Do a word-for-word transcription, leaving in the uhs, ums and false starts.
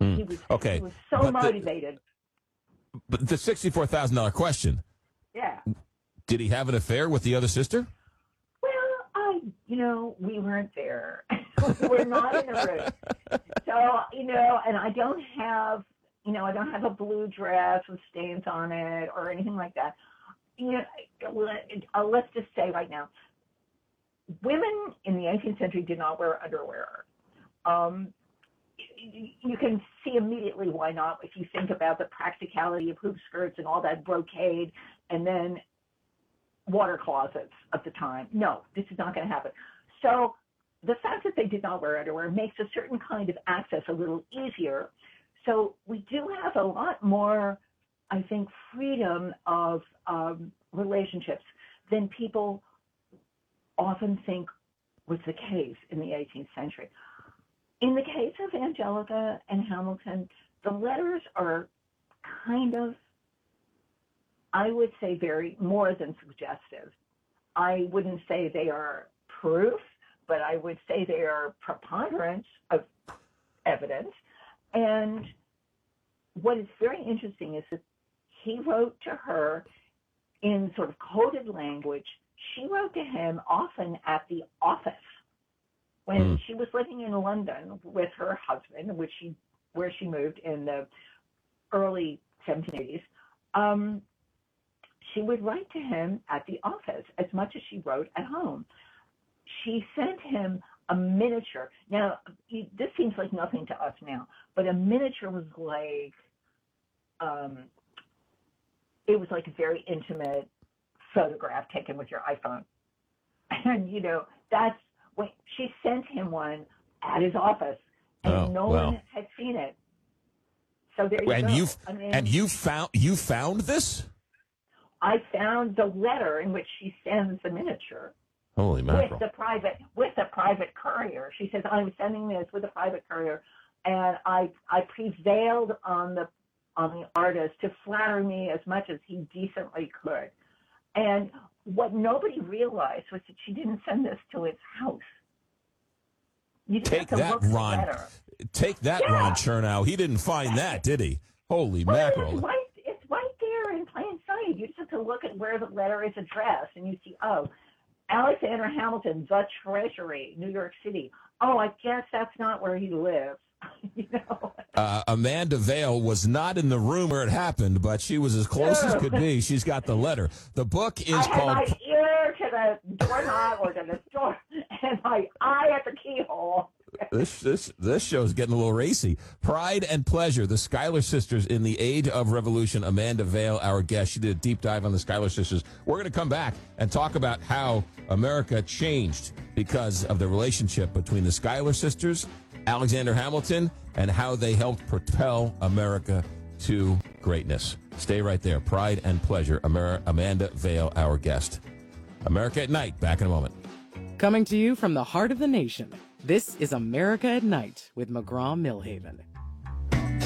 Hmm. He was Okay. he was so But the- motivated. But the sixty-four thousand dollars question, Yeah. did he have an affair with the other sister? Well, I, you know, we weren't there. We were not in the room. So, you know, and I don't have, you know, I don't have a blue dress with stains on it or anything like that. You know, let- uh, let's just say right now, women in the eighteenth century did not wear underwear. Um, you, you can see immediately why not if you think about the practicality of hoop skirts and all that brocade and then water closets of the time. No, this is not going to happen. So the fact that they did not wear underwear makes a certain kind of access a little easier. So we do have a lot more, I think, freedom of um, relationships than people often think was the case in the eighteenth century. In the case of Angelica and Hamilton, the letters are kind of, I would say, very more than suggestive. I wouldn't say they are proof, but I would say they are preponderance of evidence. And what is very interesting is that he wrote to her in sort of coded language. She wrote to him often at the office when Mm. she was living in London with her husband, which she, where she moved in the early seventeen eighties. Um, she would write to him at the office as much as she wrote at home. She sent him a miniature. Now, this seems like nothing to us now, but a miniature was like, um, it was like a very intimate photograph taken with your iPhone. And, you know, that's when she sent him one at his office, and Oh, no wow. one had seen it. So there you And go. you I mean, and you found you found this? I found the letter in which she sends the miniature Holy mackerel! with the private with the private courier. She says, "I'm sending this with a private courier," and I I prevailed on the on the artist to flatter me as much as he decently could. And what nobody realized was that she didn't send this to his house. You just Take have to that, look at the Ron. letter. Take that, Yeah. Ron Chernow. He didn't find that, did he? Holy Well, mackerel! It's right, it's right there in plain sight. You just have to look at where the letter is addressed, and you see, oh, Alexander Hamilton, the Treasury, New York City. Oh, I guess that's not where he lives. You know. Uh, Amanda Vale was not in the room where it happened, but she was as close as could be. She's got the letter. The book is I had called. my ear to the doorknob or to the door, and my eye at the keyhole. This this this show's getting a little racy. Pride and Pleasure, the Schuyler Sisters in the Age of Revolution. Amanda Vale, our guest, she did a deep dive on the Schuyler Sisters. We're going to come back and talk about how America changed because of the relationship between the Schuyler Sisters, Alexander Hamilton, and how they helped propel America to greatness. Stay right there. Pride and Pleasure. Amer- Amanda Vale, our guest. America at Night. Back in a moment. Coming to you from the heart of the nation, this is America at Night with McGraw Millhaven.